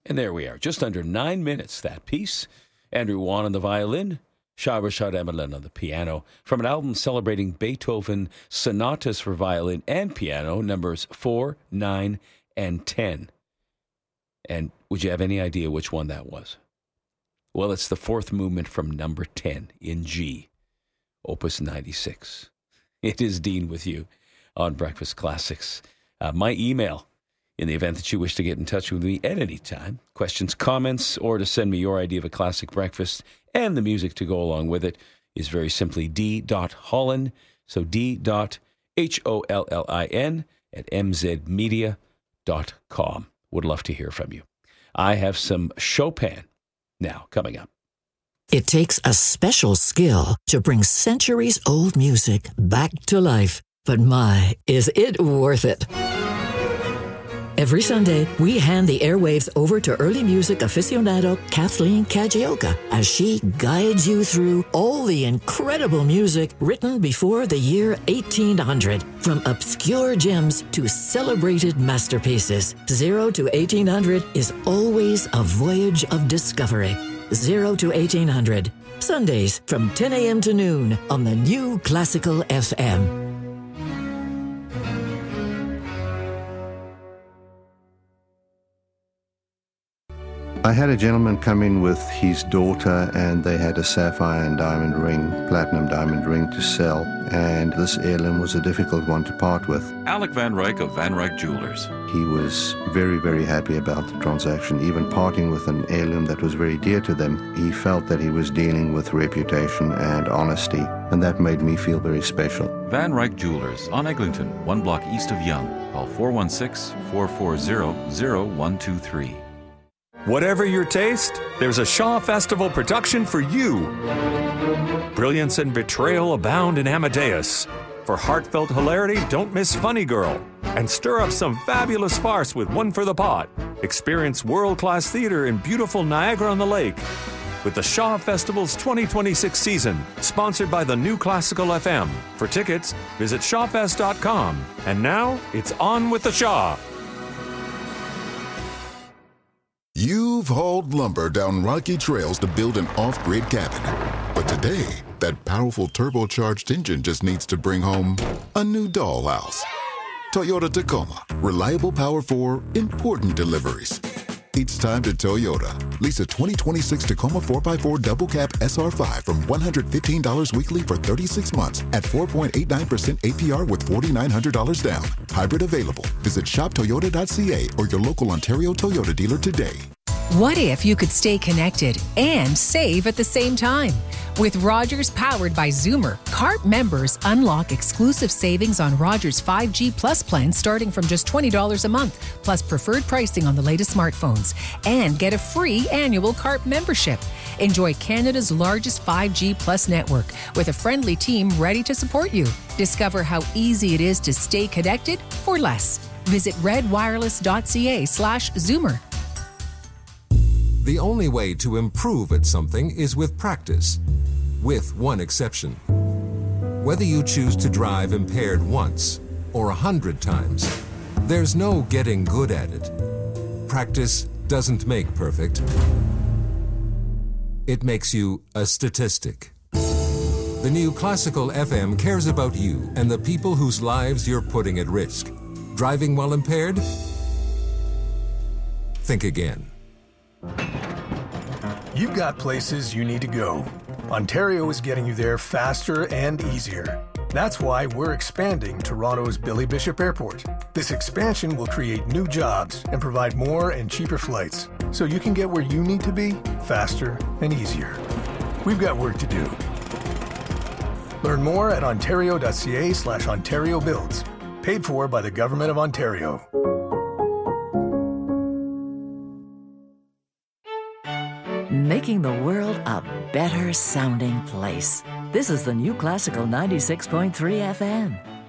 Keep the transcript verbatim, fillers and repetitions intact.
And there we are, just under nine minutes, that piece. Andrew Wan on the violin, Shah Rashad Emelin on the piano, from an album celebrating Beethoven sonatas for violin and piano, numbers four, nine, and ten. And would you have any idea which one that was? Well, it's the fourth movement from number ten in G, Opus ninety-six. It is Dean with you on Breakfast Classics. Uh, my email, in the event that you wish to get in touch with me at any time, questions, comments, or to send me your idea of a classic breakfast and the music to go along with it, is very simply d.hollin, so d.h-o-l-l-i-n at m z media dot com. Would love to hear from you. I have some Chopin now coming up. It takes a special skill to bring centuries-old music back to life. But my, is it worth it? Every Sunday, we hand the airwaves over to early music aficionado Kathleen Kajioka as she guides you through all the incredible music written before the year eighteen hundred. From obscure gems to celebrated masterpieces, zero to eighteen hundred is always a voyage of discovery. zero to eighteen hundred. Sundays from ten a.m. to noon on the New Classical F M. I had a gentleman come in with his daughter, and they had a sapphire and diamond ring, platinum diamond ring to sell, and this heirloom was a difficult one to part with. Alec Van Ryk of Van Ryk Jewelers. He was very, very happy about the transaction. Even parting with an heirloom that was very dear to them, he felt that he was dealing with reputation and honesty, and that made me feel very special. Van Ryk Jewelers on Eglinton, one block east of Yonge. Call four one six, four four zero, zero one two three. Whatever your taste, there's a Shaw Festival production for you. Brilliance and betrayal abound in Amadeus. For heartfelt hilarity, don't miss Funny Girl. And stir up some fabulous farce with One for the Pot. Experience world-class theater in beautiful Niagara-on-the-Lake. With the Shaw Festival's twenty twenty-six season, sponsored by the New Classical F M. For tickets, visit shawfest dot com. And now, it's on with the Shaw. You've hauled lumber down rocky trails to build an off-grid cabin. But today, that powerful turbocharged engine just needs to bring home a new dollhouse. Toyota Tacoma. Reliable power for important deliveries. It's time to Toyota. Lease a twenty twenty-six Tacoma four by four Double Cab S R five from one hundred fifteen dollars weekly for thirty-six months at four point eight nine percent A P R with four thousand nine hundred dollars down. Hybrid available. Visit shop toyota dot c a or your local Ontario Toyota dealer today. What if you could stay connected and save at the same time? With Rogers powered by Zoomer, C A R P members unlock exclusive savings on Rogers five G Plus plan starting from just twenty dollars a month, plus preferred pricing on the latest smartphones. And get a free annual C A R P membership. Enjoy Canada's largest five G Plus network with a friendly team ready to support you. Discover how easy it is to stay connected for less. Visit redwireless dot c a slash Zoomer. The only way to improve at something is with practice, with one exception. Whether you choose to drive impaired once or a hundred times, there's no getting good at it. Practice doesn't make perfect. It makes you a statistic. The New Classical F M cares about you and the people whose lives you're putting at risk. Driving while impaired? Think again. You've got places you need to go. Ontario is getting you there faster and easier. That's why we're expanding Toronto's Billy Bishop Airport. This expansion will create new jobs and provide more and cheaper flights, so you can get where you need to be faster and easier. We've got work to do. Learn more at ontario dot c a slash Ontario Builds. Paid for by the Government of Ontario. Making the world a better sounding place. This is the New Classical ninety-six point three F M.